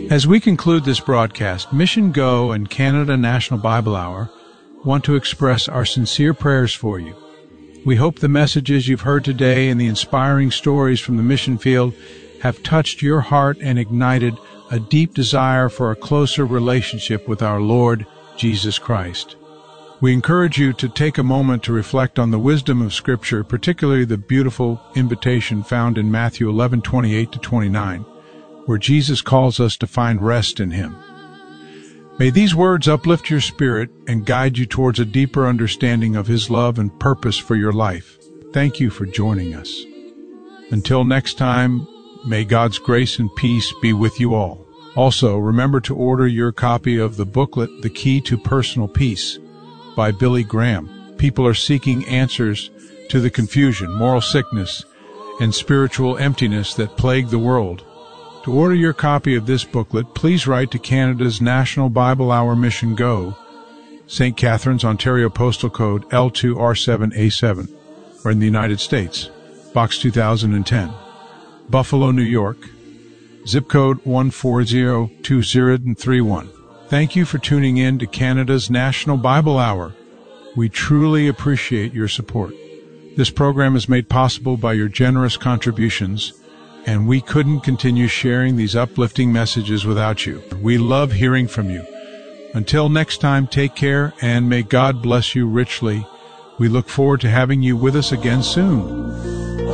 As we conclude this broadcast, Mission Go and Canada National Bible Hour want to express our sincere prayers for you. We hope the messages you've heard today and the inspiring stories from the mission field have touched your heart and ignited a deep desire for a closer relationship with our Lord Jesus Christ. We encourage you to take a moment to reflect on the wisdom of Scripture, particularly the beautiful invitation found in Matthew 11:28-29, where Jesus calls us to find rest in Him. May these words uplift your spirit and guide you towards a deeper understanding of His love and purpose for your life. Thank you for joining us. Until next time, may God's grace and peace be with you all. Also, remember to order your copy of the booklet, The Key to Personal Peace, by Billy Graham. People are seeking answers to the confusion, moral sickness, and spiritual emptiness that plague the world. To order your copy of this booklet, please write to Canada's National Bible Hour Mission Go, St. Catharines, Ontario Postal Code L2R7A7, or in the United States, Box 2010, Buffalo, New York, zip code 1402031. Thank you for tuning in to Canada's National Bible Hour. We truly appreciate your support. This program is made possible by your generous contributions, and we couldn't continue sharing these uplifting messages without you. We love hearing from you. Until next time, take care, and may God bless you richly. We look forward to having you with us again soon.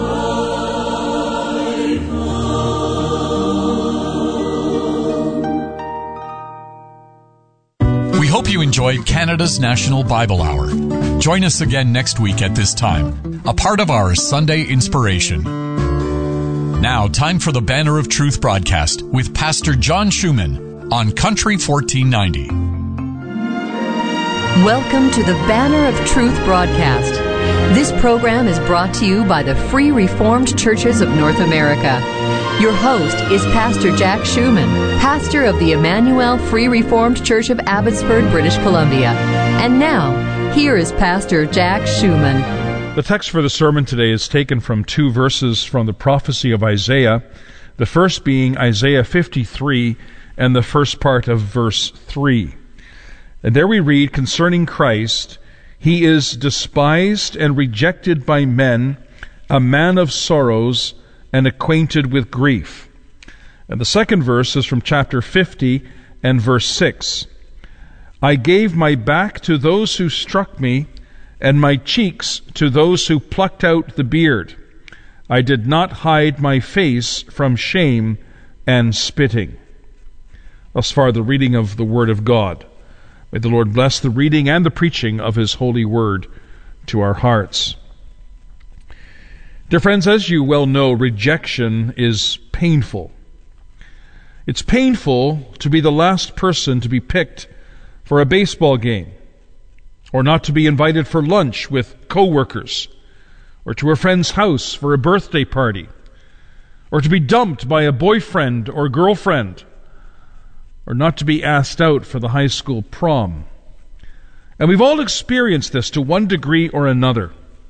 We hope you enjoyed Canada's National Bible Hour. Join us again next week at this time, a part of our Sunday Inspiration. Now, time for the Banner of Truth broadcast with Pastor John Schumann on Country 1490. Welcome to the Banner of Truth broadcast. This program is brought to you by the Free Reformed Churches of North America. Your host is Pastor Jack Schumann, pastor of the Emmanuel Free Reformed Church of Abbotsford, British Columbia. And now, here is Pastor Jack Schumann. The text for the sermon today is taken from two verses from the prophecy of Isaiah, the first being Isaiah 53 and the first part of verse 3. And there we read concerning Christ, "He is despised and rejected by men, a man of sorrows and acquainted with grief." And the second verse is from chapter 50 and verse 6. "I gave my back to those who struck me, and my cheeks to those who plucked out the beard. I did not hide my face from shame and spitting." Thus far, the reading of the Word of God. May the Lord bless the reading and the preaching of His holy Word to our hearts. Dear friends, as you well know, rejection is painful. It's painful to be the last person to be picked for a baseball game, or not to be invited for lunch with co-workers, or to a friend's house for a birthday party, or to be dumped by a boyfriend or girlfriend, or not to be asked out for the high school prom. And we've all experienced this to one degree or another.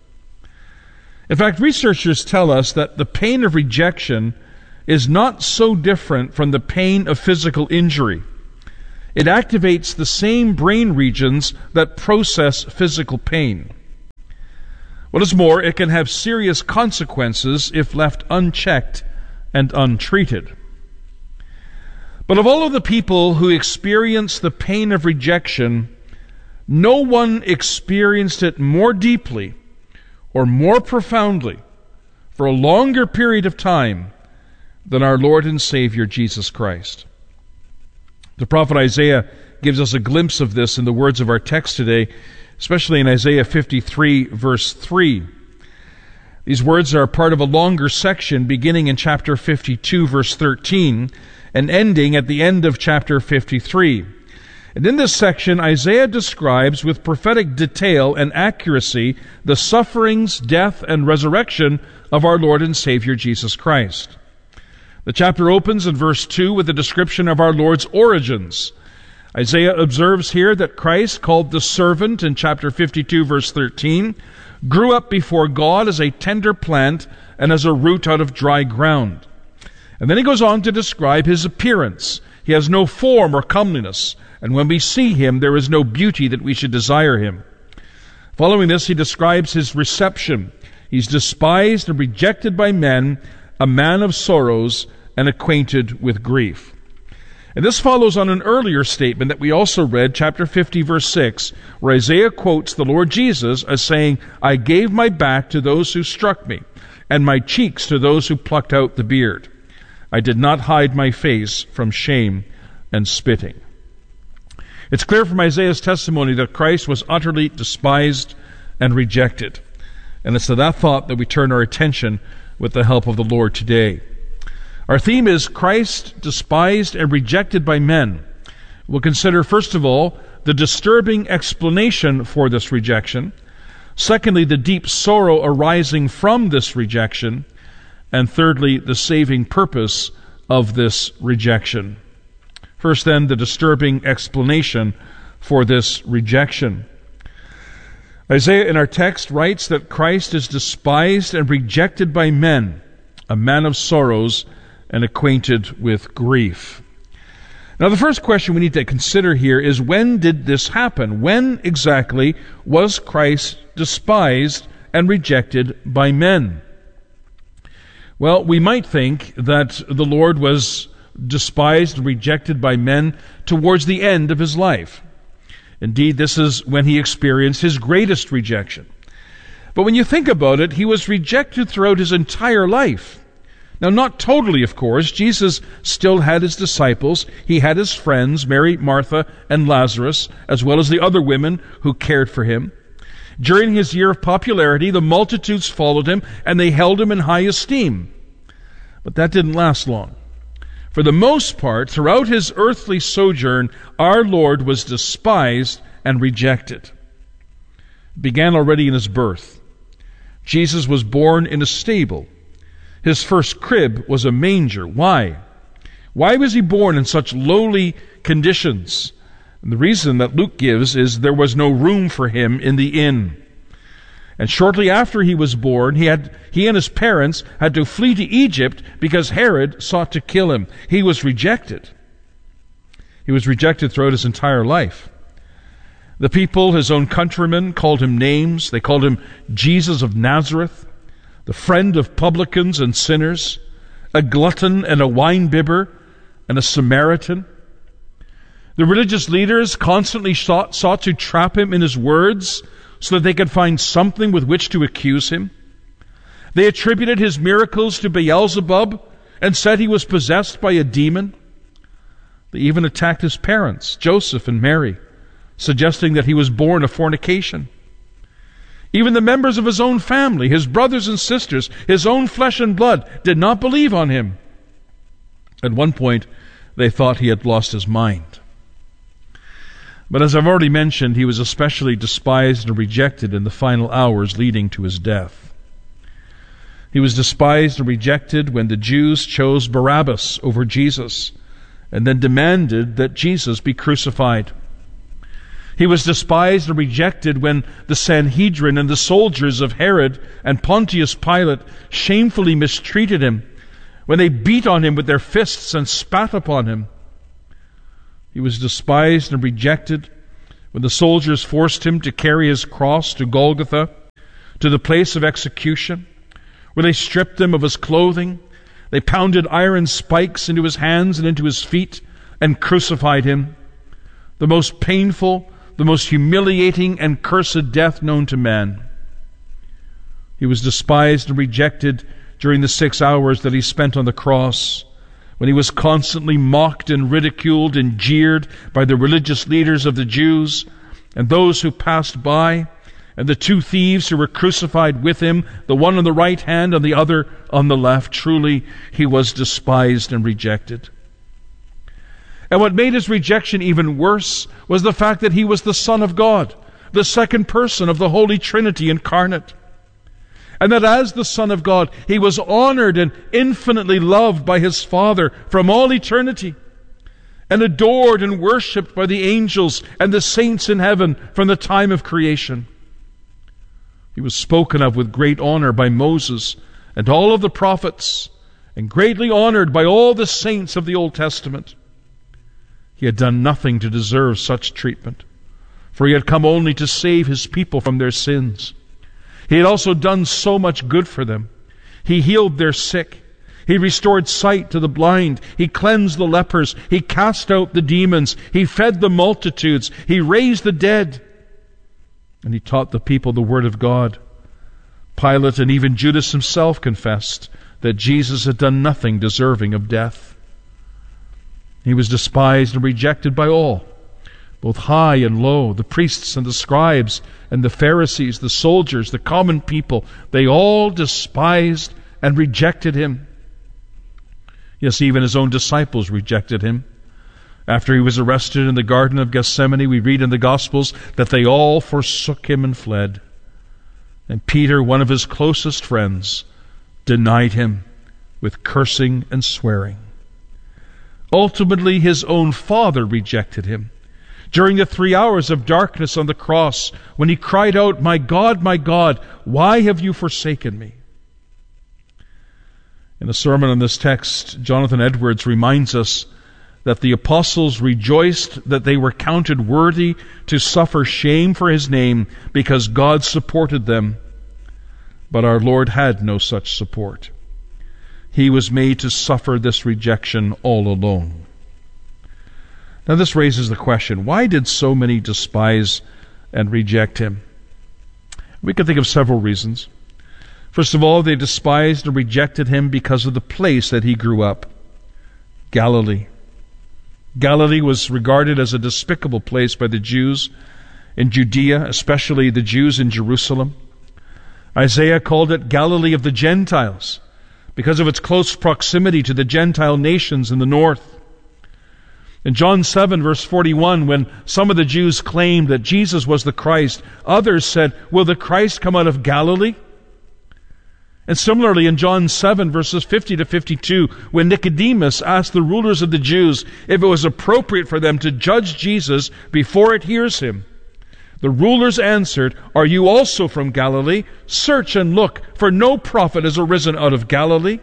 In fact, researchers tell us that the pain of rejection is not so different from the pain of physical injury. It activates the same brain regions that process physical pain. What is more, it can have serious consequences if left unchecked and untreated. But of all of the people who experience the pain of rejection, no one experienced it more deeply or more profoundly for a longer period of time than our Lord and Savior Jesus Christ. The prophet Isaiah gives us a glimpse of this in the words of our text today, especially in Isaiah 53, verse 3. These words are part of a longer section beginning in chapter 52, verse 13, and ending at the end of chapter 53. And in this section, Isaiah describes with prophetic detail and accuracy the sufferings, death, and resurrection of our Lord and Savior Jesus Christ. The chapter opens in verse 2 with a description of our Lord's origins. Isaiah observes here that Christ, called the servant in chapter 52, verse 13, grew up before God as a tender plant and as a root out of dry ground. And then he goes on to describe his appearance, He has no form or comeliness, and when we see him, there is no beauty that we should desire him. Following this, he describes his reception. He's despised and rejected by men, a man of sorrows and acquainted with grief. And this follows on an earlier statement that we also read, chapter 50, verse 6, where Isaiah quotes the Lord Jesus as saying, "I gave my back to those who struck me, and my cheeks to those who plucked out the beard. I did not hide my face from shame and spitting." It's clear from Isaiah's testimony that Christ was utterly despised and rejected. And it's to that thought that we turn our attention with the help of the Lord today. Our theme is Christ despised and rejected by men. We'll consider, first of all, the disturbing explanation for this rejection. Secondly, the deep sorrow arising from this rejection. And thirdly, the saving purpose of this rejection. First, then, the disturbing explanation for this rejection. Isaiah in our text writes that Christ is despised and rejected by men, a man of sorrows and acquainted with grief. Now, the first question we need to consider here is, when did this happen? When exactly was Christ despised and rejected by men? Well, we might think that the Lord was despised and rejected by men towards the end of his life. Indeed, this is when he experienced his greatest rejection. But when you think about it, he was rejected throughout his entire life. Now, not totally, of course. Jesus still had his disciples. He had his friends, Mary, Martha, and Lazarus, as well as the other women who cared for him. During his year of popularity, the multitudes followed him, and they held him in high esteem. But that didn't last long. For the most part, throughout his earthly sojourn, our Lord was despised and rejected. It began already in his birth. Jesus was born in a stable. His first crib was a manger. Why? Why was he born in such lowly conditions? And the reason that Luke gives is there was no room for him in the inn. And shortly after he was born, he and his parents had to flee to Egypt because Herod sought to kill him. He was rejected. He was rejected throughout his entire life. The people, his own countrymen, called him names. They called him Jesus of Nazareth, the friend of publicans and sinners, a glutton and a winebibber, and a Samaritan. The religious leaders constantly sought to trap him in his words so that they could find something with which to accuse him. They attributed his miracles to Beelzebub and said he was possessed by a demon. They even attacked his parents, Joseph and Mary, suggesting that he was born of fornication. Even the members of his own family, his brothers and sisters, his own flesh and blood, did not believe on him. At one point, they thought he had lost his mind. But as I've already mentioned, he was especially despised and rejected in the final hours leading to his death. He was despised and rejected when the Jews chose Barabbas over Jesus and then demanded that Jesus be crucified. He was despised and rejected when the Sanhedrin and the soldiers of Herod and Pontius Pilate shamefully mistreated him, when they beat on him with their fists and spat upon him. He was despised and rejected when the soldiers forced him to carry his cross to Golgotha, to the place of execution, where they stripped him of his clothing. They pounded iron spikes into his hands and into his feet and crucified him. The most painful, the most humiliating and cursed death known to man. He was despised and rejected during the 6 hours that he spent on the cross, when he was constantly mocked and ridiculed and jeered by the religious leaders of the Jews and those who passed by, and the two thieves who were crucified with him, the one on the right hand and the other on the left. Truly, he was despised and rejected. And what made his rejection even worse was the fact that he was the Son of God, the second person of the Holy Trinity incarnate. And that as the Son of God, he was honored and infinitely loved by his Father from all eternity, and adored and worshipped by the angels and the saints in heaven from the time of creation. He was spoken of with great honor by Moses and all of the prophets, and greatly honored by all the saints of the Old Testament. He had done nothing to deserve such treatment, for he had come only to save his people from their sins. He had also done so much good for them. He healed their sick. He restored sight to the blind. He cleansed the lepers. He cast out the demons. He fed the multitudes. He raised the dead. And he taught the people the word of God. Pilate and even Judas himself confessed that Jesus had done nothing deserving of death. He was despised and rejected by all, both high and low, the priests and the scribes and the Pharisees, the soldiers, the common people. They all despised and rejected him. Yes, even his own disciples rejected him. After he was arrested in the Garden of Gethsemane, we read in the Gospels that they all forsook him and fled. And Peter, one of his closest friends, denied him with cursing and swearing. Ultimately, his own Father rejected him. During the 3 hours of darkness on the cross, when he cried out, my God, why have you forsaken me?" In a sermon on this text, Jonathan Edwards reminds us that the apostles rejoiced that they were counted worthy to suffer shame for his name because God supported them. But our Lord had no such support. He was made to suffer this rejection all alone. Now this raises the question, why did so many despise and reject him? We can think of several reasons. First of all, they despised and rejected him because of the place that he grew up, Galilee. Galilee was regarded as a despicable place by the Jews in Judea, especially the Jews in Jerusalem. Isaiah called it Galilee of the Gentiles because of its close proximity to the Gentile nations in the north. In John 7, verse 41, when some of the Jews claimed that Jesus was the Christ, others said, "Will the Christ come out of Galilee?" And similarly, in John 7, verses 50 to 52, when Nicodemus asked the rulers of the Jews if it was appropriate for them to judge Jesus before it hears him, the rulers answered, "Are you also from Galilee? Search and look, for no prophet has arisen out of Galilee."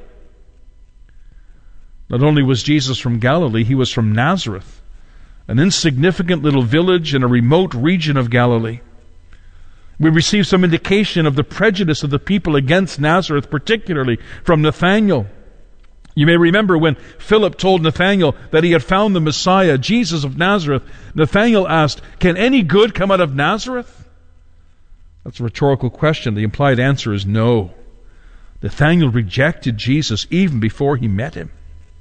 Not only was Jesus from Galilee, he was from Nazareth, an insignificant little village in a remote region of Galilee. We receive some indication of the prejudice of the people against Nazareth, particularly from Nathanael. You may remember when Philip told Nathanael that he had found the Messiah, Jesus of Nazareth. Nathanael asked, "Can any good come out of Nazareth?" That's a rhetorical question. The implied answer is no. Nathanael rejected Jesus even before he met him.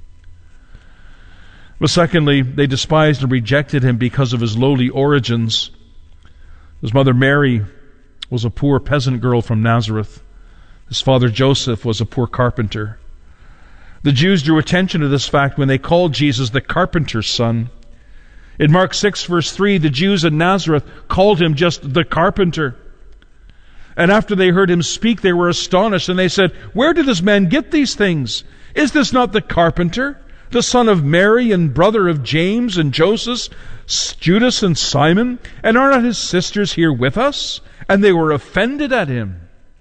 But secondly, they despised and rejected him because of his lowly origins. His mother Mary was a poor peasant girl from Nazareth. His father Joseph was a poor carpenter. The Jews drew attention to this fact when they called Jesus the carpenter's son. In Mark 6, verse 3, the Jews in Nazareth called him just the carpenter. And after they heard him speak, they were astonished, and they said, "Where did this man get these things? Is this not the carpenter, the son of Mary and brother of James and Joseph, Judas and Simon? And are not his sisters here with us?" And they were offended at him.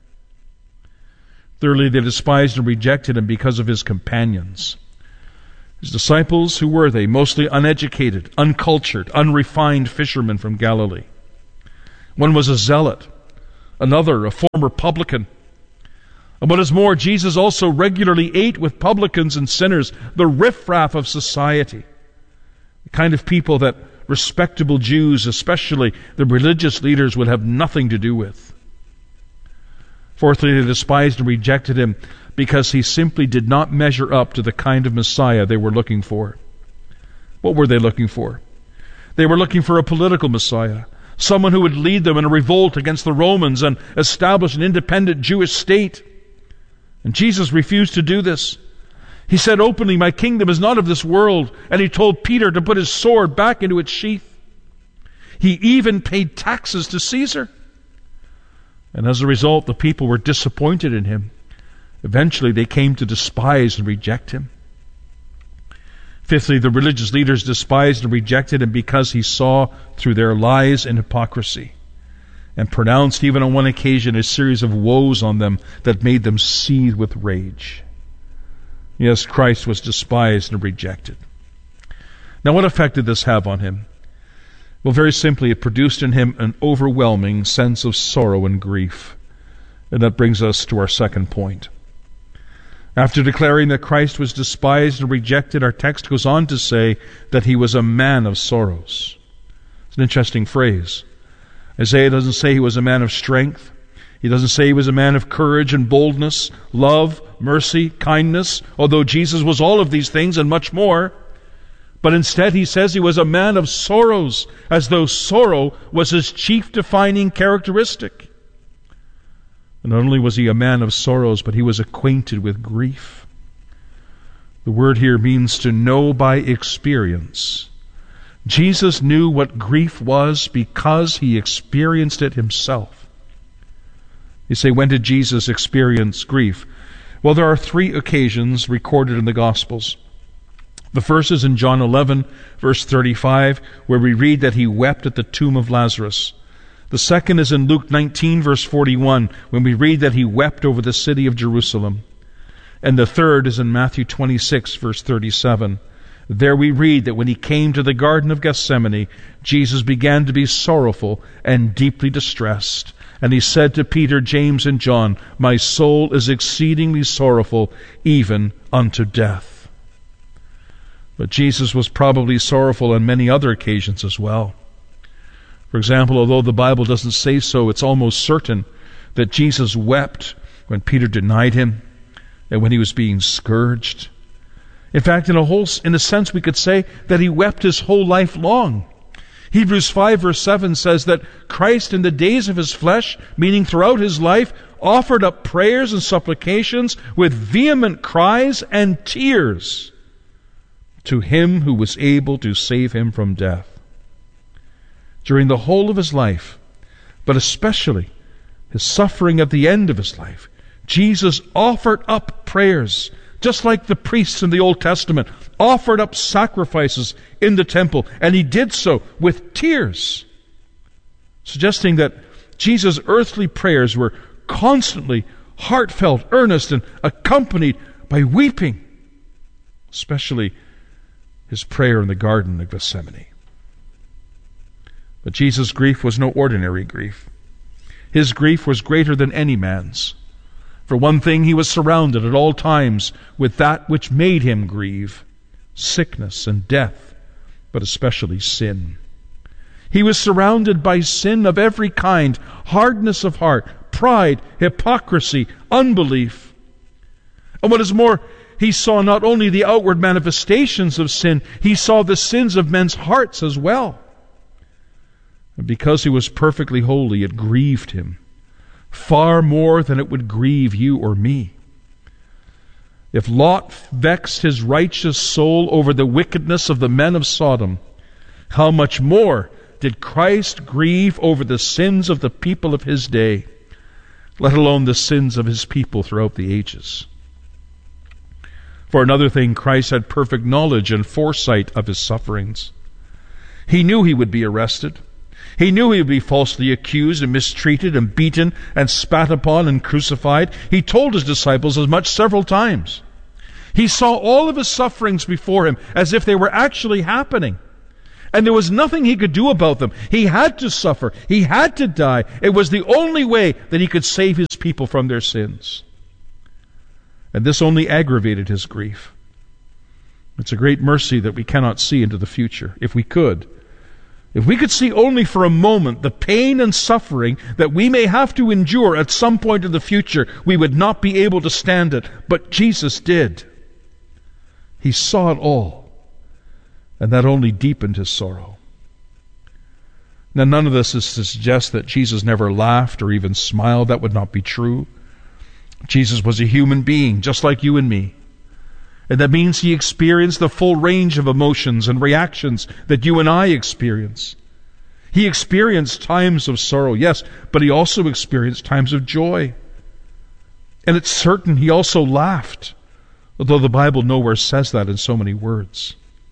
Thirdly, they despised and rejected him because of his companions. His disciples, who were they? Mostly uneducated, uncultured, unrefined fishermen from Galilee. One was a zealot, another a former publican. And what is more, Jesus also regularly ate with publicans and sinners, the riffraff of society, the kind of people that respectable Jews, especially the religious leaders, would have nothing to do with. Fourthly, they despised and rejected him because he simply did not measure up to the kind of Messiah they were looking for. What were they looking for? They were looking for a political Messiah, someone who would lead them in a revolt against the Romans and establish an independent Jewish state. And Jesus refused to do this. He said openly, "My kingdom is not of this world." And he told Peter to put his sword back into its sheath. He even paid taxes to Caesar. And as a result, the people were disappointed in him. Eventually, they came to despise and reject him. Fifthly, the religious leaders despised and rejected him because he saw through their lies and hypocrisy, and pronounced even on one occasion a series of woes on them that made them seethe with rage. Yes, Christ was despised and rejected. Now, what effect did this have on him? Well, very simply, it produced in him an overwhelming sense of sorrow and grief. And that brings us to our second point. After declaring that Christ was despised and rejected, our text goes on to say that he was a man of sorrows. It's an interesting phrase. Isaiah doesn't say he was a man of strength. He doesn't say he was a man of courage and boldness, love, mercy, kindness, although Jesus was all of these things and much more. But instead he says he was a man of sorrows, as though sorrow was his chief defining characteristic. And not only was he a man of sorrows, but he was acquainted with grief. The word here means to know by experience. Jesus knew what grief was because he experienced it himself. You say, when did Jesus experience grief? Well, there are 3 occasions recorded in the Gospels. The first is in John 11, verse 35, where we read that he wept at the tomb of Lazarus. The second is in Luke 19, verse 41, when we read that he wept over the city of Jerusalem. And the third is in Matthew 26, verse 37. There we read that when he came to the Garden of Gethsemane, Jesus began to be sorrowful and deeply distressed. And he said to Peter, James, and John, "My soul is exceedingly sorrowful, even unto death." But Jesus was probably sorrowful on many other occasions as well. For example, although the Bible doesn't say so, it's almost certain that Jesus wept when Peter denied him and when he was being scourged. In fact, in a sense, we could say that he wept his whole life long. Hebrews 5, verse 7 says that Christ in the days of his flesh, meaning throughout his life, offered up prayers and supplications with vehement cries and tears to him who was able to save him from death. During the whole of his life, but especially his suffering at the end of his life, Jesus offered up prayers, just like the priests in the Old Testament offered up sacrifices in the temple, and he did so with tears, suggesting that Jesus' earthly prayers were constantly heartfelt, earnest, and accompanied by weeping, especially his prayer in the Garden of Gethsemane. But Jesus' grief was no ordinary grief. His grief was greater than any man's. For one thing, he was surrounded at all times with that which made him grieve, sickness and death, but especially sin. He was surrounded by sin of every kind, hardness of heart, pride, hypocrisy, unbelief. And what is more, he saw not only the outward manifestations of sin, he saw the sins of men's hearts as well. And because he was perfectly holy, it grieved him far more than it would grieve you or me. If Lot vexed his righteous soul over the wickedness of the men of Sodom, how much more did Christ grieve over the sins of the people of his day, let alone the sins of his people throughout the ages? For another thing, Christ had perfect knowledge and foresight of his sufferings. He knew he would be arrested. He knew he would be falsely accused and mistreated and beaten and spat upon and crucified. He told his disciples as much several times. He saw all of his sufferings before him as if they were actually happening. And there was nothing he could do about them. He had to suffer. He had to die. It was the only way that he could save his people from their sins. And this only aggravated his grief. It's a great mercy that we cannot see into the future. If we could see only for a moment the pain and suffering that we may have to endure at some point in the future, we would not be able to stand it. But Jesus did. He saw it all, and that only deepened his sorrow. Now, none of this is to suggest that Jesus never laughed or even smiled. That would not be true. Jesus was a human being, just like you and me. And that means he experienced the full range of emotions and reactions that you and I experience. He experienced times of sorrow, yes, but he also experienced times of joy. And it's certain he also laughed, although the Bible nowhere says that in so many words.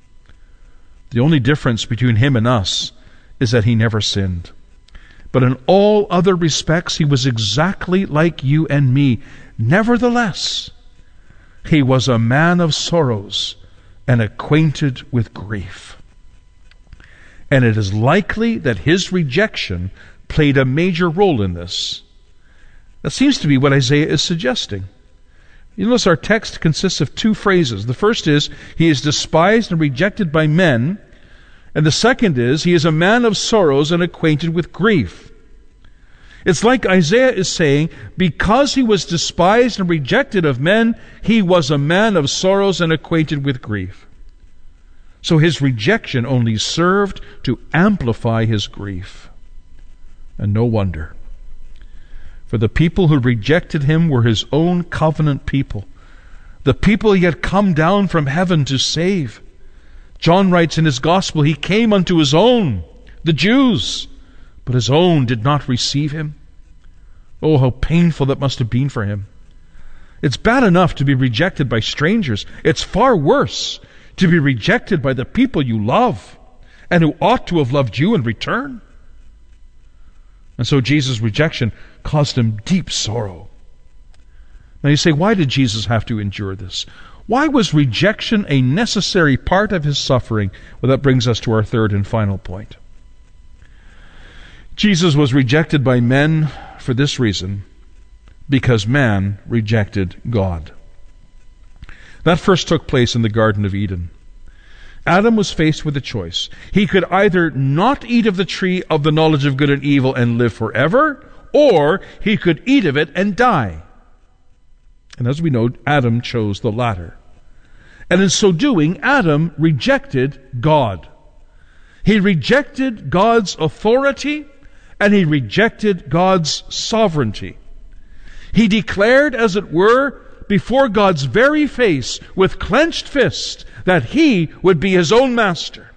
The only difference between him and us is that he never sinned. But in all other respects, he was exactly like you and me. Nevertheless, he was a man of sorrows and acquainted with grief. And it is likely that his rejection played a major role in this. That seems to be what Isaiah is suggesting. You notice our text consists of two phrases. The first is, he is despised and rejected by men. And the second is, he is a man of sorrows and acquainted with grief. It's like Isaiah is saying, because he was despised and rejected of men, he was a man of sorrows and acquainted with grief. So his rejection only served to amplify his grief. And no wonder. For the people who rejected him were his own covenant people, the people he had come down from heaven to save. John writes in his gospel, he came unto his own, the Jews, but his own did not receive him. Oh, how painful that must have been for him. It's bad enough to be rejected by strangers. It's far worse to be rejected by the people you love and who ought to have loved you in return. And so Jesus' rejection caused him deep sorrow. Now you say, why did Jesus have to endure this? Why was rejection a necessary part of his suffering? Well, that brings us to our third and final point. Jesus was rejected by men for this reason, because man rejected God. That first took place in the Garden of Eden. Adam was faced with a choice. He could either not eat of the tree of the knowledge of good and evil and live forever, or he could eat of it and die. And as we know, Adam chose the latter. And in so doing, Adam rejected God. He rejected God's authority, and he rejected God's sovereignty. He declared, as it were, before God's very face, with clenched fist, that he would be his own master.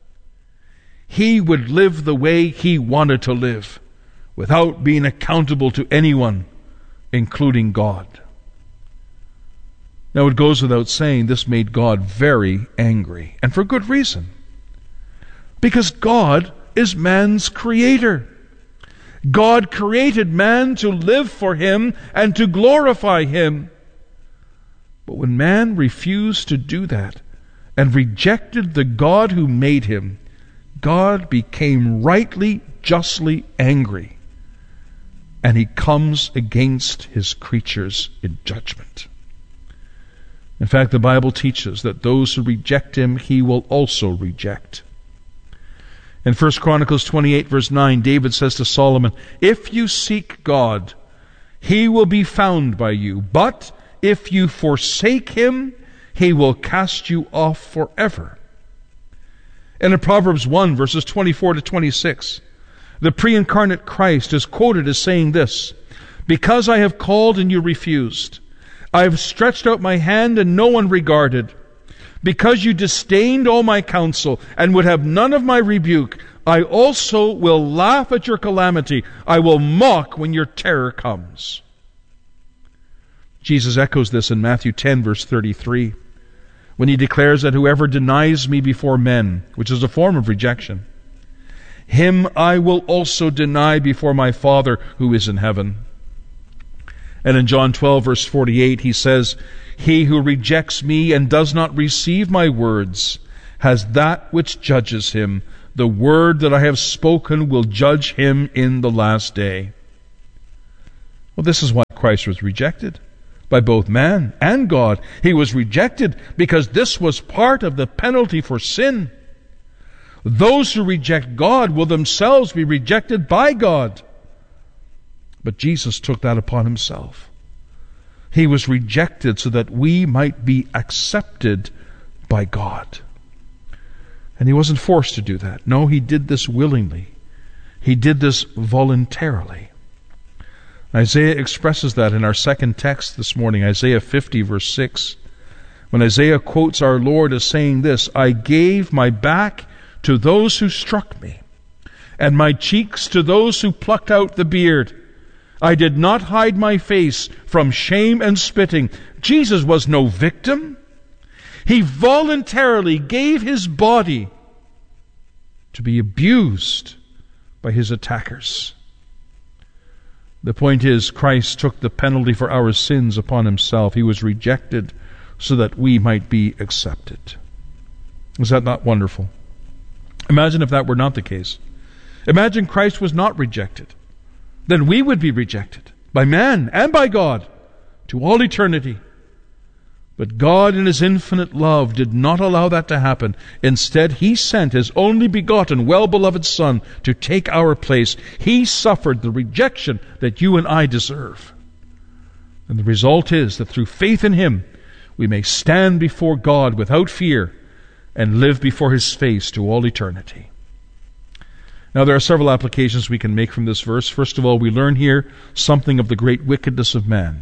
He would live the way he wanted to live, without being accountable to anyone, including God. Now it goes without saying, this made God very angry, and for good reason. Because God is man's creator. God created man to live for him and to glorify him. But when man refused to do that and rejected the God who made him, God became rightly, justly angry. And he comes against his creatures in judgment. In fact, the Bible teaches that those who reject him, he will also reject. In 1 Chronicles 28, verse 9, David says to Solomon, if you seek God, he will be found by you. But if you forsake him, he will cast you off forever. And in Proverbs 1, verses 24 to 26, the pre-incarnate Christ is quoted as saying this, because I have called and you refused, I have stretched out my hand and no one regarded. Because you disdained all my counsel and would have none of my rebuke, I also will laugh at your calamity. I will mock when your terror comes. Jesus echoes this in Matthew 10, verse 33, when he declares that whoever denies me before men, which is a form of rejection, him I will also deny before my Father who is in heaven. And in John 12, verse 48, he says, he who rejects me and does not receive my words has that which judges him. The word that I have spoken will judge him in the last day. Well, this is why Christ was rejected by both man and God. He was rejected because this was part of the penalty for sin. Those who reject God will themselves be rejected by God. But Jesus took that upon himself. He was rejected so that we might be accepted by God. And he wasn't forced to do that. No, he did this willingly. He did this voluntarily. Isaiah expresses that in our second text this morning, Isaiah 50, verse 6. When Isaiah quotes our Lord as saying this, I gave my back to those who struck me, and my cheeks to those who plucked out the beard. I did not hide my face from shame and spitting. Jesus was no victim. He voluntarily gave his body to be abused by his attackers. The point is, Christ took the penalty for our sins upon himself. He was rejected so that we might be accepted. Is that not wonderful? Imagine if that were not the case. Imagine Christ was not rejected. Then we would be rejected by man and by God to all eternity. But God in His infinite love did not allow that to happen. Instead, He sent His only begotten, well-beloved Son to take our place. He suffered the rejection that you and I deserve. And the result is that through faith in Him, we may stand before God without fear and live before His face to all eternity. Now, there are several applications we can make from this verse. First of all, we learn here something of the great wickedness of man.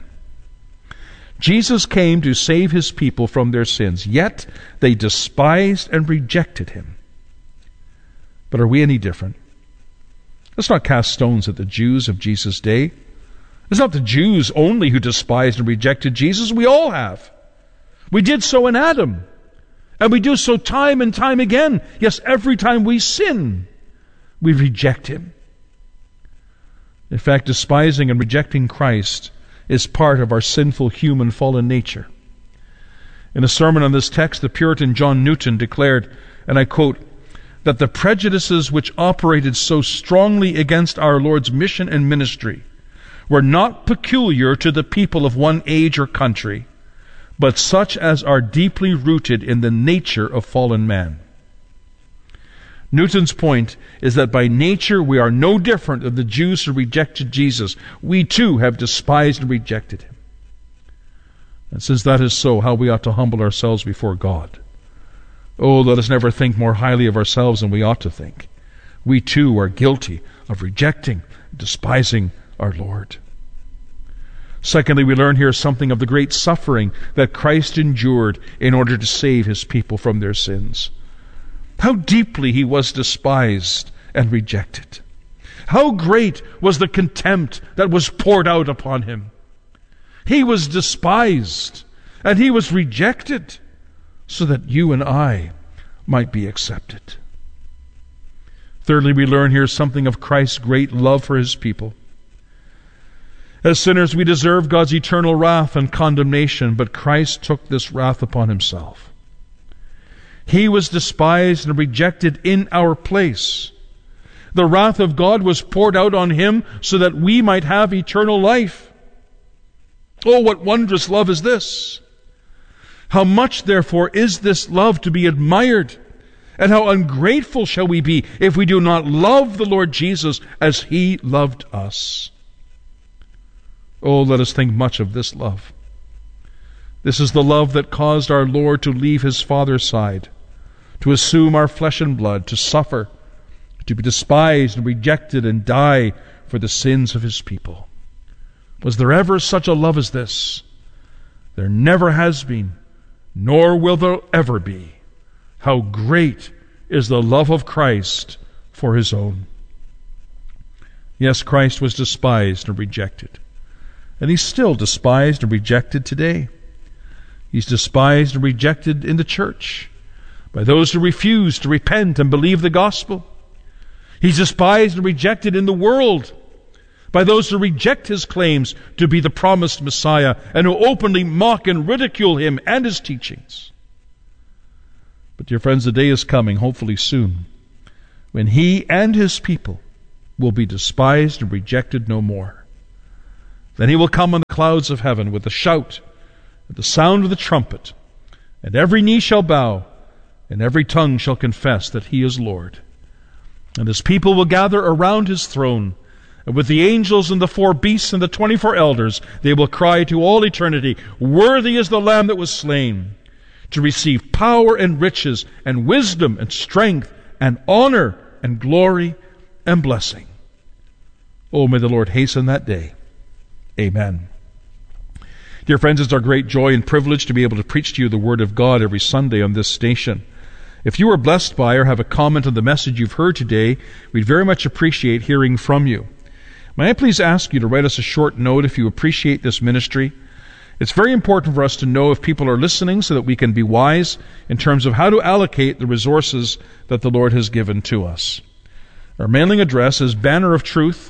Jesus came to save His people from their sins, yet they despised and rejected Him. But are we any different? Let's not cast stones at the Jews of Jesus' day. It's not the Jews only who despised and rejected Jesus. We all have. We did so in Adam. And we do so time and time again. Yes, every time we sin, we reject Him. In fact, despising and rejecting Christ is part of our sinful human fallen nature. In a sermon on this text, the Puritan John Newton declared, and I quote, that the prejudices which operated so strongly against our Lord's mission and ministry were not peculiar to the people of one age or country, but such as are deeply rooted in the nature of fallen man. Newton's point is that by nature we are no different than the Jews who rejected Jesus. We too have despised and rejected Him. And since that is so, how we ought to humble ourselves before God. Oh, let us never think more highly of ourselves than we ought to think. We too are guilty of rejecting, despising our Lord. Secondly, we learn here something of the great suffering that Christ endured in order to save His people from their sins. How deeply He was despised and rejected. How great was the contempt that was poured out upon Him. He was despised and He was rejected so that you and I might be accepted. Thirdly, we learn here something of Christ's great love for His people. As sinners, we deserve God's eternal wrath and condemnation, but Christ took this wrath upon Himself. He was despised and rejected in our place. The wrath of God was poured out on Him so that we might have eternal life. Oh, what wondrous love is this! How much, therefore, is this love to be admired? And how ungrateful shall we be if we do not love the Lord Jesus as He loved us? Oh, let us think much of this love. This is the love that caused our Lord to leave His Father's side, to assume our flesh and blood, to suffer, to be despised and rejected and die for the sins of His people. Was there ever such a love as this? There never has been, nor will there ever be. How great is the love of Christ for His own. Yes, Christ was despised and rejected. And He's still despised and rejected today. He's despised and rejected in the church by those who refuse to repent and believe the gospel. He's despised and rejected in the world by those who reject His claims to be the promised Messiah and who openly mock and ridicule Him and His teachings. But dear friends, the day is coming, hopefully soon, when He and His people will be despised and rejected no more. Then He will come on the clouds of heaven with a shout, at the sound of the trumpet, and every knee shall bow, and every tongue shall confess that He is Lord. And His people will gather around His throne, and with the angels and the 4 beasts and the 24 elders, they will cry to all eternity, "Worthy is the Lamb that was slain, to receive power and riches and wisdom and strength and honor and glory and blessing." Oh, may the Lord hasten that day. Amen. Dear friends, it's our great joy and privilege to be able to preach to you the Word of God every Sunday on this station. If you are blessed by or have a comment on the message you've heard today, we'd very much appreciate hearing from you. May I please ask you to write us a short note if you appreciate this ministry? It's very important for us to know if people are listening so that we can be wise in terms of how to allocate the resources that the Lord has given to us. Our mailing address is Banner of Truth,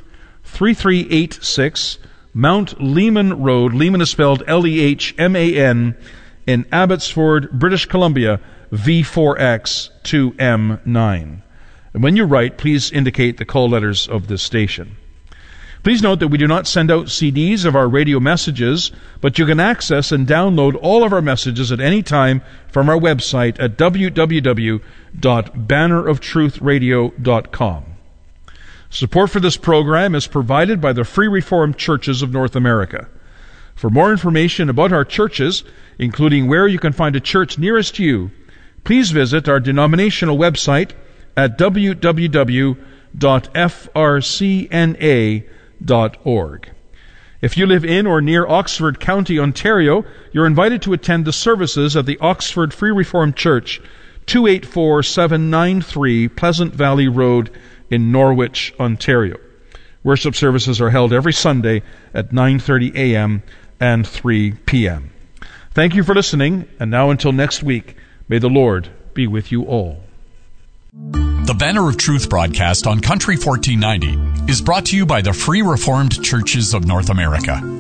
3386 Mount Lehman Road. Lehman is spelled Lehman, in Abbotsford, British Columbia, V4X2M9. And when you write, please indicate the call letters of this station. Please note that we do not send out CDs of our radio messages, but you can access and download all of our messages at any time from our website at www.banneroftruthradio.com. Support for this program is provided by the Free Reformed Churches of North America. For more information about our churches, including where you can find a church nearest you, please visit our denominational website at www.frcna.org. If you live in or near Oxford County, Ontario, you're invited to attend the services at the Oxford Free Reformed Church, 284793 Pleasant Valley Road in Norwich, Ontario. Worship services are held every Sunday at 9:30 a.m. and 3 p.m. Thank you for listening, and now until next week, may the Lord be with you all. The Banner of Truth broadcast on Country 1490 is brought to you by the Free Reformed Churches of North America.